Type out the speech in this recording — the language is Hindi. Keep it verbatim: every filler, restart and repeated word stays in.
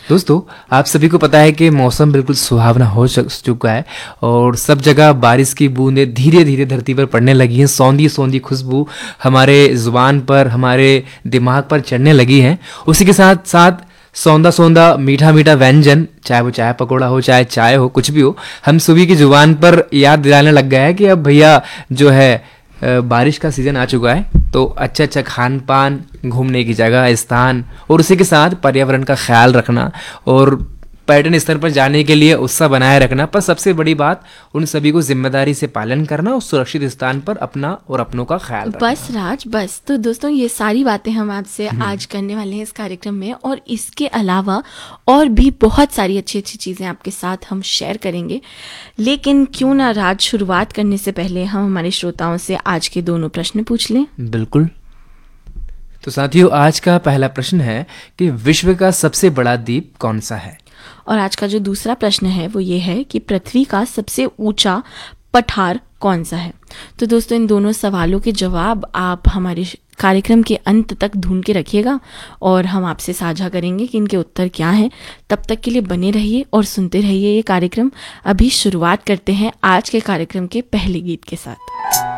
दोस्तों, आप सभी को पता है कि मौसम बिल्कुल सुहावना हो चुका है और सब जगह बारिश की बूंदें धीरे धीरे धरती पर पड़ने लगी हैं। सौंधी सौंधी खुशबू हमारे जुबान पर, हमारे दिमाग पर चढ़ने लगी हैं। उसी के साथ साथ सौंधा सौंधा मीठा मीठा व्यंजन, चाहे वो चाय पकौड़ा हो, चाहे चाय हो, कुछ भी हो, हम सभी की जुबान पर याद दिलाने लग गया है कि अब भैया जो है बारिश का सीज़न आ चुका है। तो अच्छा अच्छा खान पान, घूमने की जगह, स्थान और उसी के साथ पर्यावरण का ख्याल रखना और पर्यटन स्थल पर जाने के लिए उत्साह बनाए रखना, पर सबसे बड़ी बात उन सभी को जिम्मेदारी से पालन करना और सुरक्षित स्थान पर अपना और अपनों का ख्याल रखना। बस राज, बस। तो दोस्तों, ये सारी बातें हम आपसे आज करने वाले हैं इस कार्यक्रम में, और इसके अलावा और भी बहुत सारी अच्छी अच्छी चीज़ें आपके साथ हम शेयर करेंगे। लेकिन क्यों ना राज, शुरुआत करने से पहले हम हमारे श्रोताओं से आज के दोनों प्रश्न पूछ लें। बिल्कुल। तो साथियों, आज का पहला प्रश्न है कि विश्व का सबसे बड़ा द्वीप कौन सा है? और आज का जो दूसरा प्रश्न है वो ये है कि पृथ्वी का सबसे ऊंचा पठार कौन सा है? तो दोस्तों, इन दोनों सवालों के जवाब आप हमारे कार्यक्रम के अंत तक ढूंढ के रखिएगा और हम आपसे साझा करेंगे कि इनके उत्तर क्या हैं। तब तक के लिए बने रहिए और सुनते रहिए ये कार्यक्रम। अभी शुरुआत करते हैं आज के कार्यक्रम के पहले गीत के साथ।